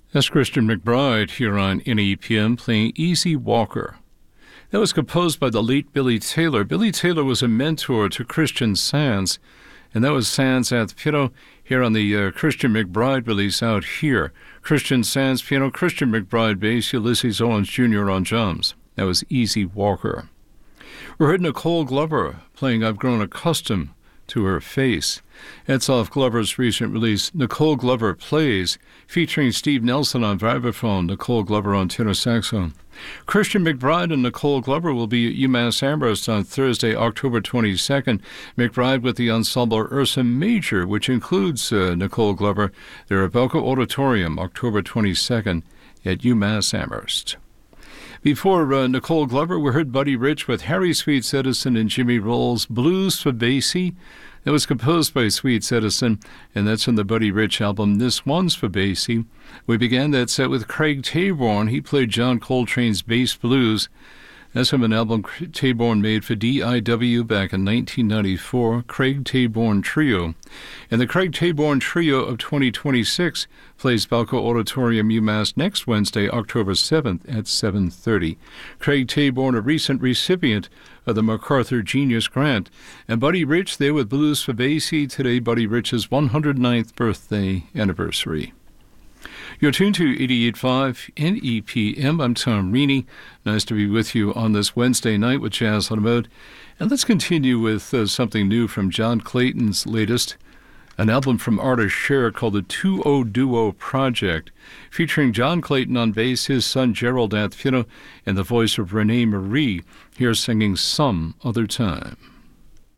That's Christian McBride here on NEPM playing Easy Walker. That was composed by the late Billy Taylor. Billy Taylor was a mentor to Christian Sands, and that was Sands at the piano here on the Christian McBride release out here. Christian Sands piano, Christian McBride bass, Ulysses Owens Jr. on drums. That was Easy Walker. We heard Nicole Glover playing I've Grown Accustomed to Her Face. That's off Glover's recent release, Nicole Glover Plays, featuring Steve Nelson on vibraphone, Nicole Glover on tenor saxophone. Christian McBride and Nicole Glover will be at UMass Amherst on Thursday, October 22nd. McBride with the ensemble Ursa Major, which includes Nicole Glover. They're at Belco Auditorium, October 22nd at UMass Amherst. Before Nicole Glover, we heard Buddy Rich with Harry Sweet Edison and Jimmy Rolls, Blues for Basie. That was composed by Sweet Edison, and that's in the Buddy Rich album, This One's for Basie. We began that set with Craig Taborn. He played John Coltrane's Bass Blues. That's from an album Taborn made for DIW back in 1994, Craig Taborn Trio. And the Craig Taborn Trio of 2026 plays Balco Auditorium, UMass next Wednesday, October 7th at 7:30. Craig Taborn, a recent recipient of the MacArthur Genius Grant. And Buddy Rich there with Blues for Basie. Today, Buddy Rich's 109th birthday anniversary. You're tuned to 88.5 NEPM. I'm Tom Reaney. Nice to be with you on this Wednesday night with Jazz on the Mode. And let's continue with something new from John Clayton's latest, an album from Artist Share called the 2-0 Duo Project, featuring John Clayton on bass, his son Gerald at piano, and the voice of Renee Marie, here singing Some Other Time.